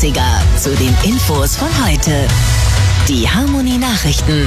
80er zu den Infos von heute. Die Harmony Nachrichten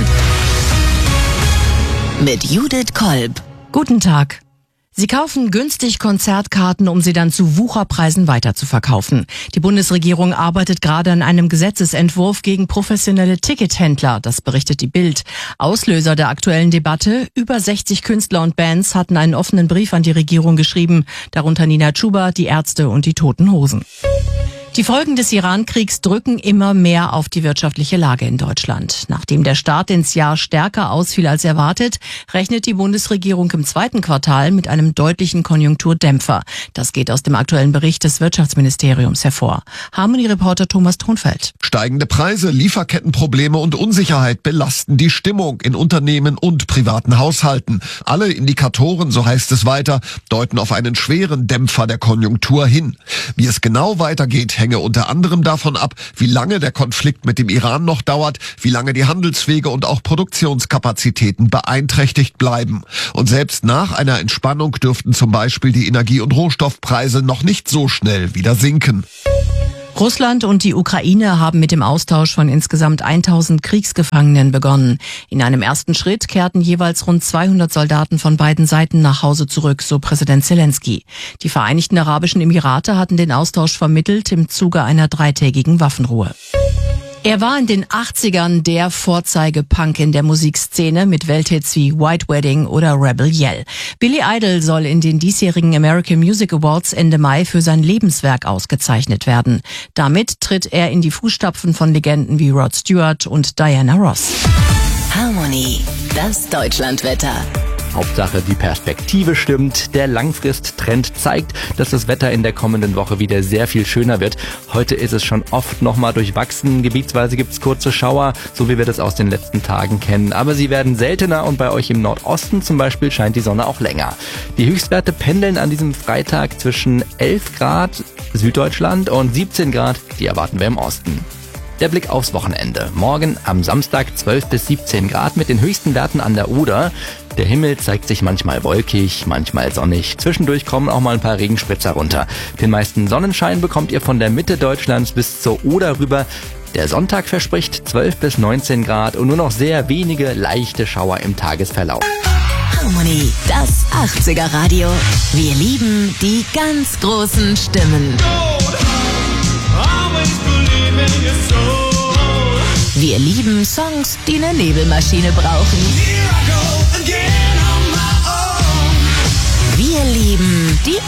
mit Judith Kolb. Guten Tag. Sie kaufen günstig Konzertkarten, um sie dann zu Wucherpreisen weiterzuverkaufen. Die Bundesregierung arbeitet gerade an einem Gesetzesentwurf gegen professionelle Tickethändler, das berichtet die Bild. Auslöser der aktuellen Debatte: über 60 Künstler und Bands hatten einen offenen Brief an die Regierung geschrieben, darunter Nina Chuba, die Ärzte und die Toten Hosen. Die Folgen des Iran-Kriegs drücken immer mehr auf die wirtschaftliche Lage in Deutschland. Nachdem der Start ins Jahr stärker ausfiel als erwartet, rechnet die Bundesregierung im zweiten Quartal mit einem deutlichen Konjunkturdämpfer. Das geht aus dem aktuellen Bericht des Wirtschaftsministeriums hervor. Harmony-Reporter Thomas Thronfeld. Steigende Preise, Lieferkettenprobleme und Unsicherheit belasten die Stimmung in Unternehmen und privaten Haushalten. Alle Indikatoren, so heißt es weiter, deuten auf einen schweren Dämpfer der Konjunktur hin. Wie es genau weitergeht, hänge unter anderem davon ab, wie lange der Konflikt mit dem Iran noch dauert, wie lange die Handelswege und auch Produktionskapazitäten beeinträchtigt bleiben. Und selbst nach einer Entspannung dürften zum Beispiel die Energie- und Rohstoffpreise noch nicht so schnell wieder sinken. Russland und die Ukraine haben mit dem Austausch von insgesamt 1000 Kriegsgefangenen begonnen. In einem ersten Schritt kehrten jeweils rund 200 Soldaten von beiden Seiten nach Hause zurück, so Präsident Zelensky. Die Vereinigten Arabischen Emirate hatten den Austausch vermittelt im Zuge einer 3-tägigen Waffenruhe. Er war in den 80ern der Vorzeigepunk in der Musikszene mit Welthits wie White Wedding oder Rebel Yell. Billy Idol soll in den diesjährigen American Music Awards Ende Mai für sein Lebenswerk ausgezeichnet werden. Damit tritt er in die Fußstapfen von Legenden wie Rod Stewart und Diana Ross. Harmony, das Deutschlandwetter. Hauptsache, die Perspektive stimmt. Der Langfristtrend zeigt, dass das Wetter in der kommenden Woche wieder sehr viel schöner wird. Heute ist es schon oft nochmal durchwachsen. Gebietsweise gibt's kurze Schauer, so wie wir das aus den letzten Tagen kennen. Aber sie werden seltener und bei euch im Nordosten zum Beispiel scheint die Sonne auch länger. Die Höchstwerte pendeln an diesem Freitag zwischen 11 Grad Süddeutschland und 17 Grad, die erwarten wir im Osten. Der Blick aufs Wochenende. Morgen am Samstag 12 bis 17 Grad mit den höchsten Werten an der Oder. Der Himmel zeigt sich manchmal wolkig, manchmal sonnig. Zwischendurch kommen auch mal ein paar Regenspritzer runter. Den meisten Sonnenschein bekommt ihr von der Mitte Deutschlands bis zur Oder rüber. Der Sonntag verspricht 12 bis 19 Grad und nur noch sehr wenige leichte Schauer im Tagesverlauf. Harmony, das 80er Radio. Wir lieben die ganz großen Stimmen. Wir lieben Songs, die eine Nebelmaschine brauchen. Wir lieben die